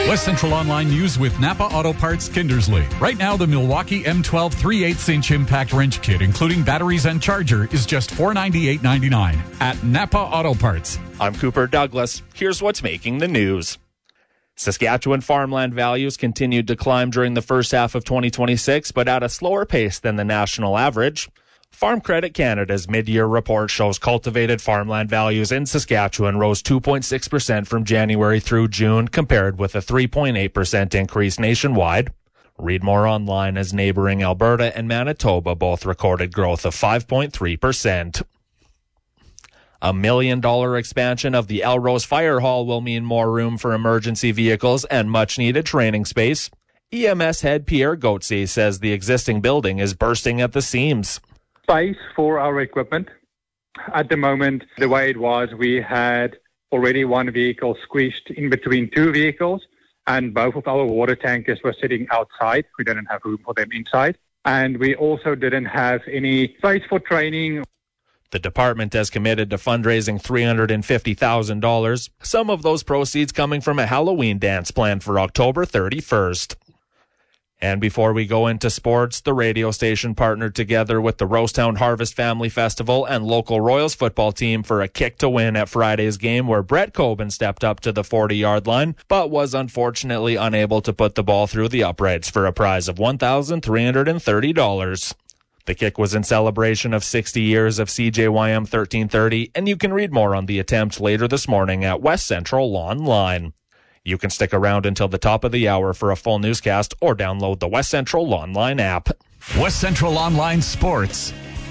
West Central Online News with Napa Auto Parts Kindersley. Right now, the Milwaukee M12 3/8-inch impact wrench kit, including batteries and charger, is just $498.99 at Napa Auto Parts. I'm Cooper Douglas. Here's what's making the news. Saskatchewan farmland values continued to climb during the first half of 2026, but at a slower pace than the national average. Farm Credit Canada's mid-year report shows cultivated farmland values in Saskatchewan rose 2.6% from January through June, compared with a 3.8% increase nationwide. Read more online, as neighboring Alberta and Manitoba both recorded growth of 5.3%. A $1 million expansion of the Elrose Fire Hall will mean more room for emergency vehicles and much-needed training space. EMS head Pierre Gauthier says the existing building is bursting at the seams. Space for our equipment. At the moment, the way it was, we had already one vehicle squished in between two vehicles, and both of our water tankers were sitting outside. We didn't have room for them inside. And we also didn't have any space for training. The department has committed to fundraising $350,000, some of those proceeds coming from a Halloween dance planned for October 31st. And before we go into sports, the radio station partnered together with the Rosetown Harvest Family Festival and local Royals football team for a kick to win at Friday's game, where Brett Coben stepped up to the 40-yard line, but was unfortunately unable to put the ball through the uprights for a prize of $1,330. The kick was in celebration of 60 years of CJYM 1330, and you can read more on the attempt later this morning at West Central Online. You can stick around until the top of the hour for a full newscast or download the West Central Online app. West Central Online Sports.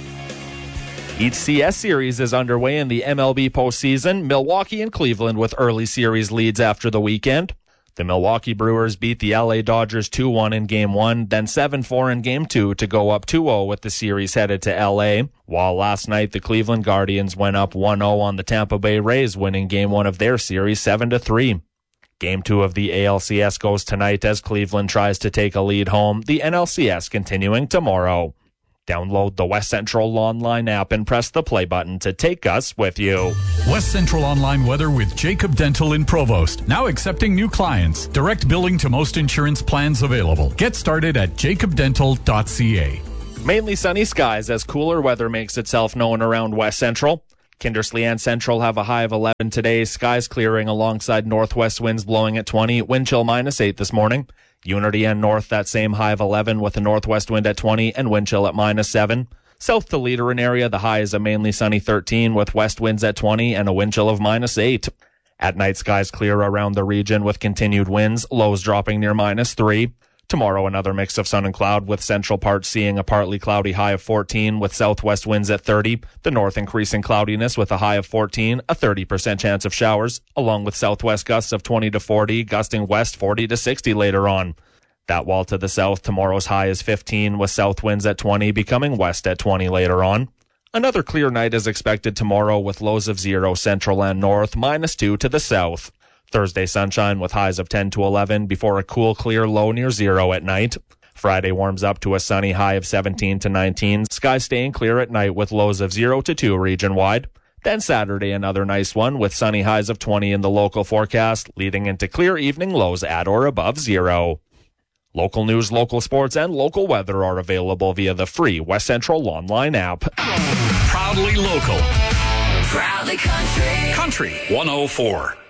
Each CS series is underway in the MLB postseason. Milwaukee and Cleveland with early series leads after the weekend. The Milwaukee Brewers beat the LA Dodgers 2-1 in Game 1, then 7-4 in Game 2 to go up 2-0 with the series headed to LA. While last night the Cleveland Guardians went up 1-0 on the Tampa Bay Rays, winning Game 1 of their series 7-3. Game 2 of the ALCS goes tonight as Cleveland tries to take a lead home, the NLCS continuing tomorrow. Download the West Central Online app and press the play button to take us with you. West Central Online weather with Jacob Dental in Provost. Now accepting new clients. Direct billing to most insurance plans available. Get started at jacobdental.ca. Mainly sunny skies as cooler weather makes itself known around West Central. Kindersley and Central have a high of 11 today. Skies clearing alongside northwest winds blowing at 20. Wind chill -8 this morning. Unity and North, that same high of 11 with a northwest wind at 20 and wind chill at -7. South to Leaderin area, the high is a mainly sunny 13 with west winds at 20 and a wind chill of -8. At night, skies clear around the region with continued winds, lows dropping near -3. Tomorrow, another mix of sun and cloud, with central parts seeing a partly cloudy high of 14 with southwest winds at 30. The north increasing cloudiness with a high of 14, a 30% chance of showers, along with southwest gusts of 20 to 40, gusting west 40 to 60 later on. That wall to the south, tomorrow's high is 15 with south winds at 20, becoming west at 20 later on. Another clear night is expected tomorrow with lows of 0 central and north, -2 to the south. Thursday sunshine with highs of 10 to 11 before a cool, clear low near 0 at night. Friday warms up to a sunny high of 17 to 19. Skies staying clear at night with lows of 0 to 2 region-wide. Then Saturday, another nice one with sunny highs of 20 in the local forecast, leading into clear evening lows at or above 0. Local news, local sports, and local weather are available via the free West Central Online app. Proudly local. Proudly country. Country 104.